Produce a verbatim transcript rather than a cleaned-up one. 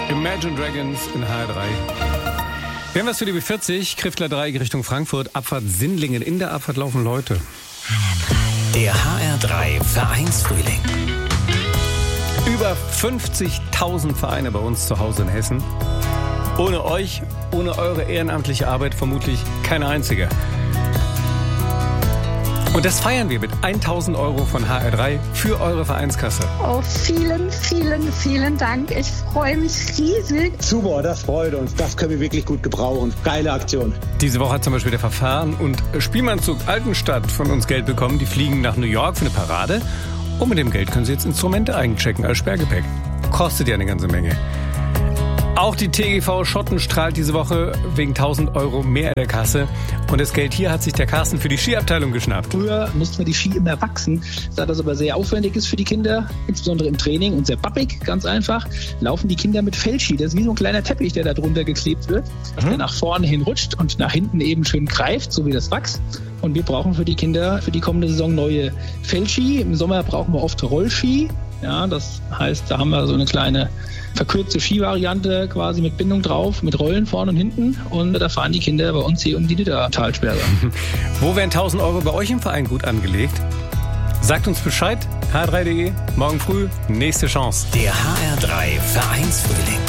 Imagine Dragons in H R drei. Wir haben was für die B vierzig, Kriftler drei Richtung Frankfurt, Abfahrt Sindlingen. In der Abfahrt laufen Leute. Der H R drei Vereinsfrühling. Über fünfzigtausend Vereine bei uns zu Hause in Hessen. Ohne euch, ohne eure ehrenamtliche Arbeit vermutlich kein einziger. Und das feiern wir mit tausend Euro von H R drei für eure Vereinskasse. Oh, vielen, vielen, vielen Dank. Ich freue mich riesig. Super, das freut uns. Das können wir wirklich gut gebrauchen. Geile Aktion. Diese Woche hat zum Beispiel der Verfahren- und Spielmannzug Altenstadt von uns Geld bekommen. Die fliegen nach New York für eine Parade. Und mit dem Geld können sie jetzt Instrumente einchecken als Sperrgepäck. Kostet ja eine ganze Menge. Auch die T G V Schotten strahlt diese Woche wegen tausend Euro mehr in der Kasse. Und das Geld hier hat sich der Carsten für die Skiabteilung geschnappt. Früher mussten wir die Ski immer wachsen. Da das aber sehr aufwendig ist für die Kinder, insbesondere im Training und sehr pappig, ganz einfach, laufen die Kinder mit Fellski. Das ist wie so ein kleiner Teppich, der da drunter geklebt wird, mhm. der nach vorne hin rutscht und nach hinten eben schön greift, so wie das Wachs. Und wir brauchen für die Kinder für die kommende Saison neue Fellski. Im Sommer brauchen wir oft Rollski. Ja, das heißt, da haben wir so eine kleine verkürzte Skivariante quasi mit Bindung drauf, mit Rollen vorne und hinten. Und da fahren die Kinder bei uns hier um die Niddertalsperre. Wo wären tausend Euro bei euch im Verein gut angelegt? Sagt uns Bescheid. H R drei punkt de, morgen früh, nächste Chance. Der H R drei Vereinsfrühling.